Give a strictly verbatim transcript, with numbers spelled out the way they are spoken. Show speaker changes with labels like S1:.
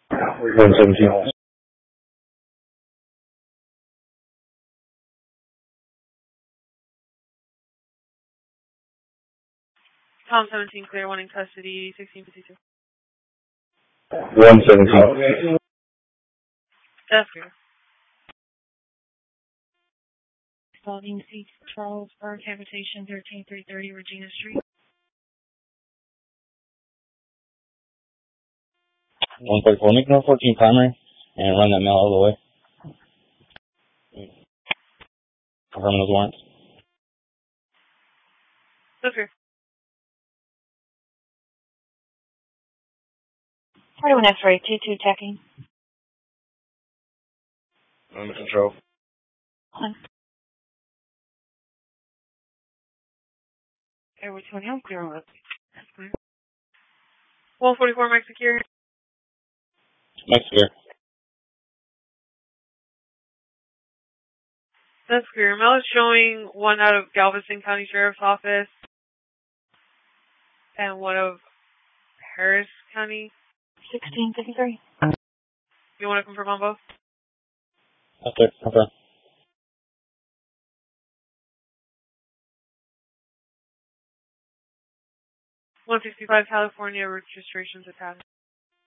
S1: one seventeen.
S2: Tom seventeen, clear, one in custody, sixteen fifty-two.
S1: one seventeen.
S2: That's clear.
S3: Spalding C. Charles Burke, habitation thirteen three thirty Regina Street.
S4: one thirty-four, make number fourteen primary, and run that mail all the way. Confirming those warrants.
S2: That's clear.
S3: forty-one X-ray, T two checking.
S4: Under control.
S3: One.
S2: Airway twenty, I'm clear on that. That's clear. one forty-four, Mike secure.
S4: Mike secure.
S2: That's clear. Mail is showing one out of Galveston County Sheriff's Office and one of Harris County.
S3: sixteen fifty-three.
S2: You want to confirm on both?
S4: That's it. Confirm.
S2: one sixty-five California registrations attached.